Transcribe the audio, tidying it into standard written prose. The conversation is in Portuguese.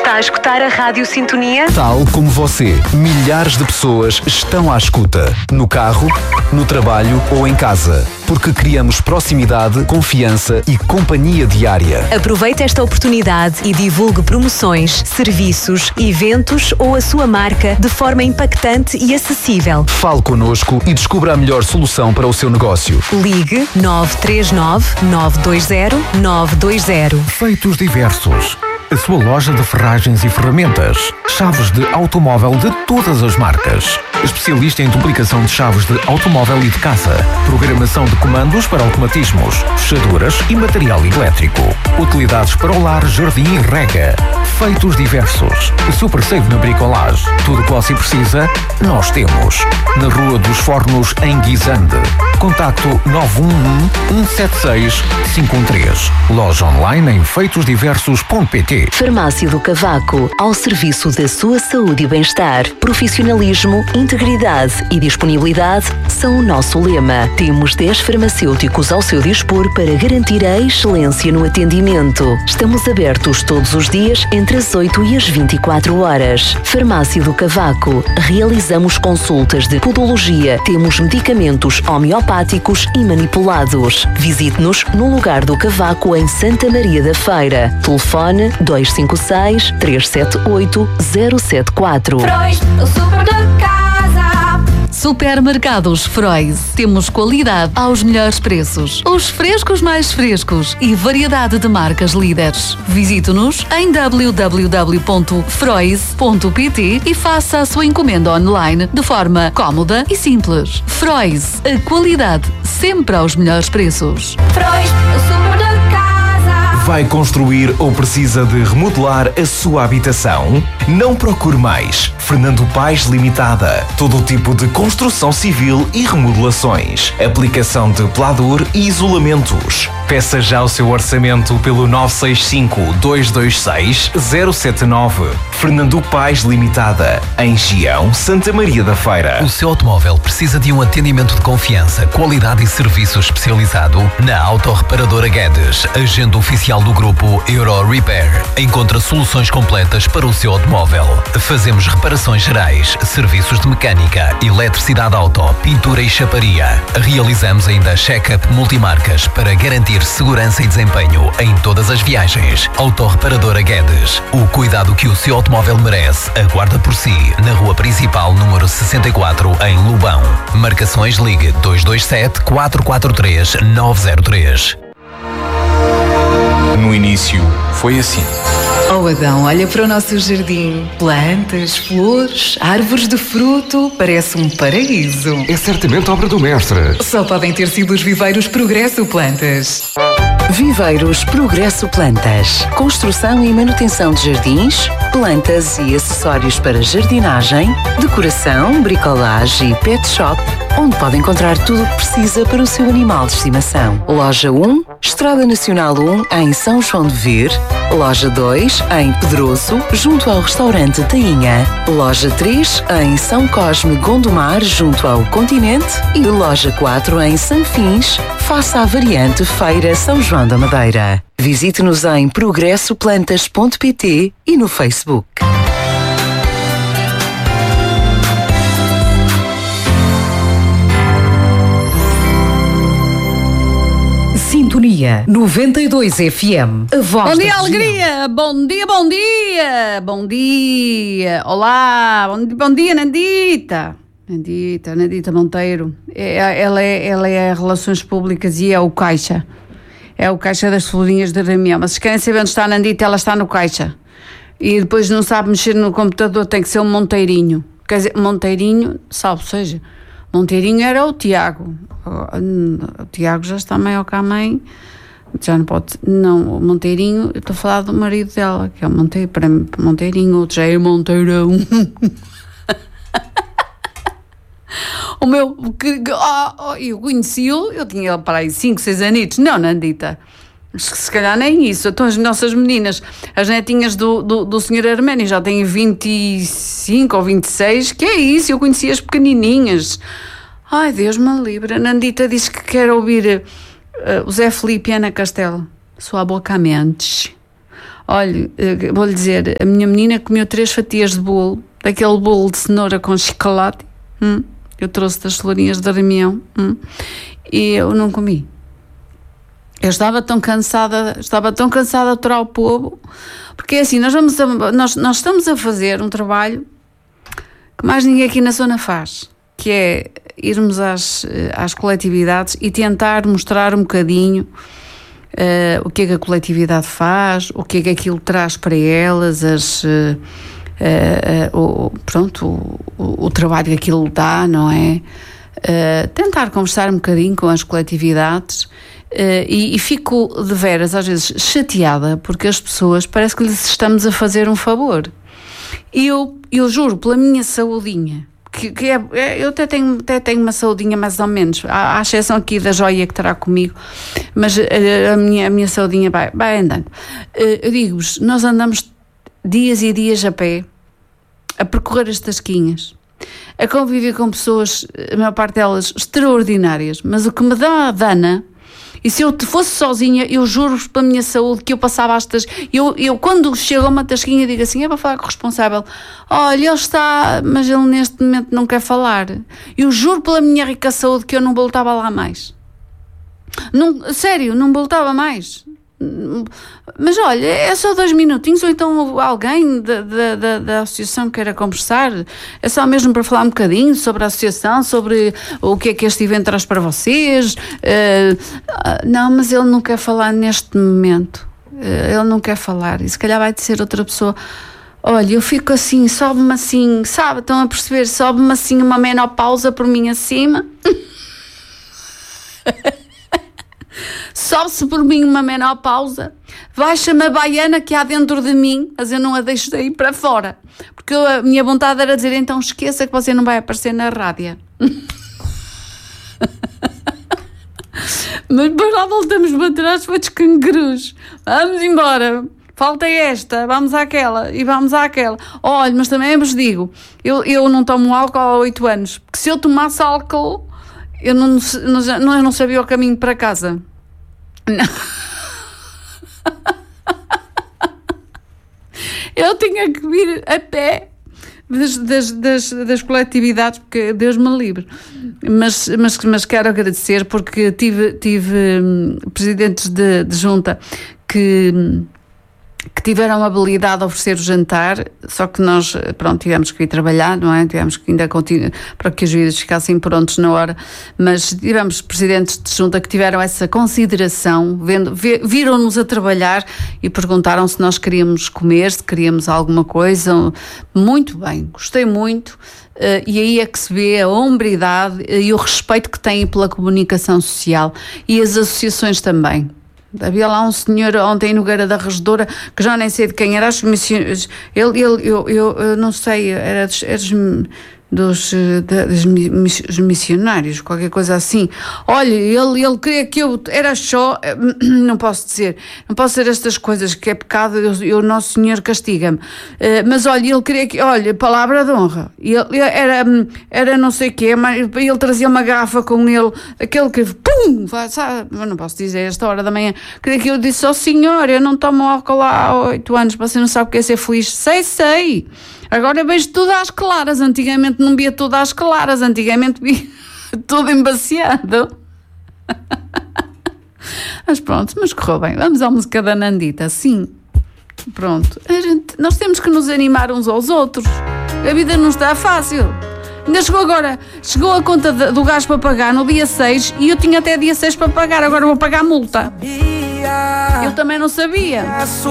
Está a escutar a Rádio Sintonia? Tal como você, milhares de pessoas estão à escuta. No carro, no trabalho ou em casa. Porque criamos proximidade, confiança e companhia diária. Aproveite esta oportunidade e divulgue promoções, serviços, eventos ou a sua marca de forma impactante e acessível. Fale connosco e descubra a melhor solução para o seu negócio. Ligue 939 920 920. Feitos Diversos. A sua loja de ferragens e ferramentas. Chaves de automóvel de todas as marcas. Especialista em duplicação de chaves de automóvel e de casa. Programação de comandos para automatismos, fechaduras e material elétrico. Utilidades para o lar, jardim e rega. Feitos Diversos. O seu parceiro na bricolage. Tudo o que você precisa, nós temos. Na Rua dos Fornos, em Guisande. Contacto 911-176-513. Loja online em feitosdiversos.pt. Farmácia do Cavaco, ao serviço da sua saúde e bem-estar. Profissionalismo, integridade e disponibilidade são o nosso lema. Temos 10 farmacêuticos ao seu dispor para garantir a excelência no atendimento. Estamos abertos todos os dias entre as 8 e as 24 horas. Farmácia do Cavaco. Realizamos consultas de podologia. Temos medicamentos homeopáticos e manipulados. Visite-nos no lugar do Cavaco em Santa Maria da Feira. Telefone 256 378 074. Frois, o super da casa. Supermercados Frois. Temos qualidade aos melhores preços. Os frescos mais frescos e variedade de marcas líderes. Visite-nos em www.frois.pt e faça a sua encomenda online de forma cómoda e simples. Frois, a qualidade sempre aos melhores preços. Frois, o super da casa. Vai construir ou precisa de remodelar a sua habitação? Não procure mais. Fernando Paes Limitada. Todo o tipo de construção civil e remodelações. Aplicação de pelador e isolamentos. Peça já o seu orçamento pelo 965-226-079. Fernando Paes Limitada. Em Gião, Santa Maria da Feira. O seu automóvel precisa de um atendimento de confiança, qualidade e serviço especializado? Na Autorreparadora Guedes, agente oficial do grupo Euro Repair. Encontra soluções completas para o seu automóvel. Fazemos reparações gerais, serviços de mecânica, eletricidade auto, pintura e chaparia. Realizamos ainda check-up multimarcas para garantir segurança e desempenho em todas as viagens. Autorreparadora Guedes. O cuidado que o seu automóvel merece aguarda por si na rua principal número 64 em Lubão. Marcações ligue 227 443 903. No início, foi assim. Oh Adão, olha para o nosso jardim. Plantas, flores, árvores de fruto. Parece um paraíso. É certamente obra do mestre. Só podem ter sido os viveiros Progresso Plantas. Viveiros Progresso Plantas. Construção e manutenção de jardins, plantas e acessórios para jardinagem, decoração, bricolagem e pet shop, onde pode encontrar tudo o que precisa para o seu animal de estimação. Loja 1, Estrada Nacional 1, em São João de Vir. Loja 2, em Pedroso, junto ao restaurante Tainha. Loja 3, em São Cosme Gondomar, junto ao Continente. E loja 4, em Sanfins, face à variante Feira São João da Madeira. Visite-nos em progressoplantas.pt e no Facebook. Sintonia 92 FM. A voz Bom dia, da alegria! Bom dia, bom dia! Bom dia! Olá! Bom dia, Nandita! Nandita Monteiro. Ela é Relações Públicas e é o Caixa. É o Caixa das Florinhas de Ramião. Mas se querem saber onde está a Nandita, ela está no Caixa. E depois não sabe mexer no computador, tem que ser um Monteirinho. Quer dizer, Monteirinho, salvo seja. Monteirinho era o Tiago. O Tiago já está maior que a mãe. Já não pode. Não, o Monteirinho, eu estou a falar do marido dela, que é o Monteirinho, outro já é Monteirão. O meu, eu conheci-o, eu tinha para aí 5, 6 anitos. Não, Nandita, se calhar nem isso. Então as nossas meninas, as netinhas do Sr. Arménio já têm 25 ou 26, que é isso, eu conheci as pequenininhas. Ai, Deus me livre. A Nandita disse que quer ouvir o Zé Filipe e Ana Castelo. Sua boca mente. Olha, vou-lhe dizer, a minha menina comeu 3 fatias de bolo, daquele bolo de cenoura com chocolate, eu trouxe das Lourinhas de Armião, e eu não comi. Eu estava tão cansada de aturar o povo, porque assim, nós estamos a fazer um trabalho que mais ninguém aqui na zona faz, que é irmos às coletividades e tentar mostrar um bocadinho o que é que a coletividade faz, o que é que aquilo traz para elas, o trabalho que aquilo dá, não é? Tentar conversar um bocadinho com as coletividades. E fico de veras às vezes chateada porque as pessoas parece que lhes estamos a fazer um favor. E eu juro pela minha saudinha eu até tenho uma saudinha mais ou menos, à exceção aqui da joia que terá comigo, mas a minha saudinha vai andando. Eu digo-vos, nós andamos dias e dias a pé a percorrer as tasquinhas, a conviver com pessoas, a maior parte delas extraordinárias, mas o que me dá a dana. E se eu fosse sozinha, eu juro-vos pela minha saúde que eu passava às tasquinhas. Eu quando chego a uma tasquinha digo assim, é para falar com o responsável. Olha, ele está, mas ele neste momento não quer falar. Eu juro pela minha rica saúde que eu não voltava lá mais. Não, sério, não voltava mais. Mas olha, é só 2 minutinhos, ou então alguém da associação queira conversar, é só mesmo para falar um bocadinho sobre a associação, sobre o que é que este evento traz para vocês. Não, mas ele não quer falar neste momento, ele não quer falar, e se calhar vai ser outra pessoa. Olha, eu fico assim, sobe-me assim, sabe, estão a perceber, sobe-me assim uma menopausa por mim acima. Sobe-se por mim uma menopausa, baixa-me a baiana que há dentro de mim, mas eu não a deixo daí para fora, porque a minha vontade era dizer, então esqueça que você não vai aparecer na rádio. Mas depois lá voltamos para trás, foi de cangurus. Vamos embora, falta esta, vamos àquela e vamos àquela. Olha, mas também vos digo, eu não tomo álcool há 8 anos, porque se eu tomasse álcool, eu não sabia o caminho para casa. Não. Eu tinha que vir a pé das coletividades, porque Deus me livre. Mas quero agradecer, porque tive presidentes de junta que tiveram a habilidade de oferecer o jantar, só que nós, tivemos que ir trabalhar, não é? Tivemos que ainda continuar para que os vídeos ficassem prontos na hora, mas tivemos presidentes de junta que tiveram essa consideração, viram-nos a trabalhar e perguntaram se nós queríamos comer, se queríamos alguma coisa. Muito bem, gostei muito. E aí é que se vê a hombridade e o respeito que têm pela comunicação social, e as associações também. Havia lá um senhor ontem no Nogueira da Regedora, que já nem sei de quem era, acho que eu não sei, era dos missionários, qualquer coisa assim. Olha, ele queria que eu era só, não posso dizer estas coisas, que é pecado, o Nosso Senhor castiga-me, mas olha, ele queria que, olha, palavra de honra, ele era não sei o quê, mas ele trazia uma garrafa com ele, aquele que pum, sabe, não posso dizer esta hora da manhã, queria que eu disse, senhor, eu não tomo álcool há 8 anos, você não sabe o que é ser feliz. Sei. Agora vejo tudo às claras. Antigamente não via tudo às claras. Antigamente via tudo embaciado. Mas pronto, mas correu bem. Vamos à música da Nandita. Sim. Pronto. Nós temos que nos animar uns aos outros. A vida não está fácil. Ainda chegou a conta do gás para pagar no dia 6 e eu tinha até dia 6 para pagar. Agora vou pagar a multa. Eu também não sabia.